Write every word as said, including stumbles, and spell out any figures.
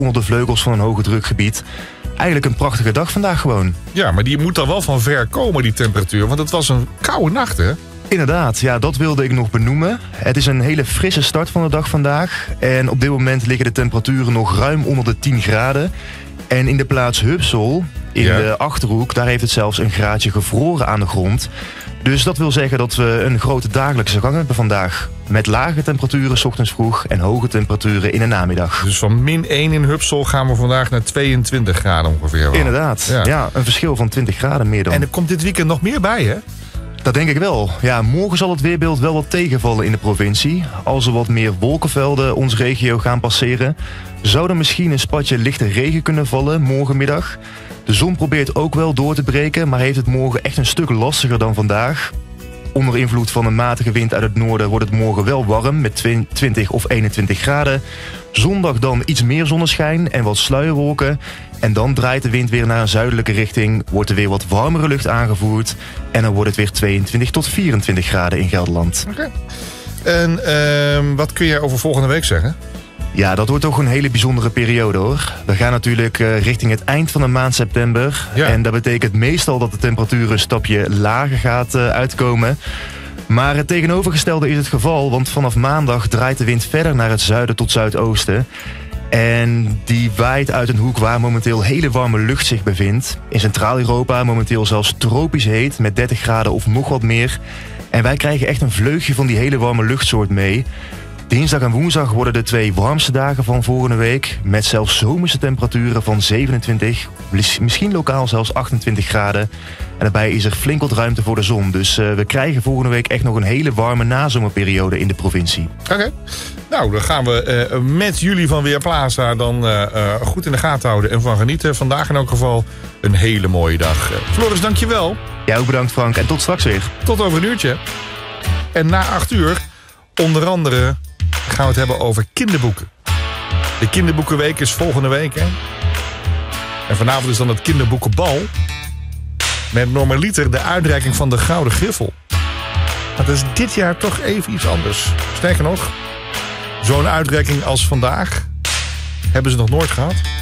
onder de vleugels van een hoge drukgebied. Eigenlijk een prachtige dag vandaag gewoon. Ja, maar die moet dan wel van ver komen, die temperatuur. Want het was een koude nacht, hè? Inderdaad, ja, dat wilde ik nog benoemen. Het is een hele frisse start van de dag vandaag. En op dit moment liggen de temperaturen nog ruim onder de tien graden. En in de plaats Hupsel, in ja. de Achterhoek, daar heeft het zelfs een graadje gevroren aan de grond. Dus dat wil zeggen dat we een grote dagelijkse gang hebben vandaag. Met lage temperaturen 's ochtends vroeg en hoge temperaturen in de namiddag. Dus van min één in Hupsel gaan we vandaag naar tweeëntwintig graden ongeveer. Wel. Inderdaad, ja. ja, een verschil van twintig graden meer dan. En er komt dit weekend nog meer bij, hè? Dat denk ik wel. Ja, morgen zal het weerbeeld wel wat tegenvallen in de provincie. Als er wat meer wolkenvelden onze regio gaan passeren, zou er misschien een spatje lichte regen kunnen vallen morgenmiddag. De zon probeert ook wel door te breken, maar heeft het morgen echt een stuk lastiger dan vandaag. Onder invloed van een matige wind uit het noorden wordt het morgen wel warm met twintig of eenentwintig graden. Zondag dan iets meer zonneschijn en wat sluierwolken. En dan draait de wind weer naar een zuidelijke richting, wordt er weer wat warmere lucht aangevoerd. En dan wordt het weer tweeëntwintig tot vierentwintig graden in Gelderland. Oké. Okay. En uh, wat kun je over volgende week zeggen? Ja, dat wordt toch een hele bijzondere periode hoor. We gaan natuurlijk uh, richting het eind van de maand september. Ja. En dat betekent meestal dat de temperatuur een stapje lager gaat uh, uitkomen. Maar het tegenovergestelde is het geval, want vanaf maandag draait de wind verder naar het zuiden tot zuidoosten. En die waait uit een hoek waar momenteel hele warme lucht zich bevindt. In Centraal-Europa momenteel zelfs tropisch heet met dertig graden of nog wat meer. En wij krijgen echt een vleugje van die hele warme luchtsoort mee. Dinsdag en woensdag worden de twee warmste dagen van volgende week. Met zelfs zomerse temperaturen van zevenentwintig, misschien lokaal zelfs achtentwintig graden. En daarbij is er flink wat ruimte voor de zon. Dus uh, we krijgen volgende week echt nog een hele warme nazomerperiode in de provincie. Oké. Okay. Nou, dan gaan we uh, met jullie van Weerplaza dan uh, uh, goed in de gaten houden en van genieten. Vandaag in elk geval een hele mooie dag. Uh, Floris, dankjewel. Jij ook bedankt, Frank. En tot straks weer. Tot over een uurtje. En na acht uur onder andere gaan we het hebben over kinderboeken. De kinderboekenweek is volgende week, hè? En vanavond is dan het kinderboekenbal. Met normaliter de uitreiking van de Gouden Griffel. Maar dat is dit jaar toch even iets anders. Sterker nog, zo'n uitreiking als vandaag hebben ze nog nooit gehad.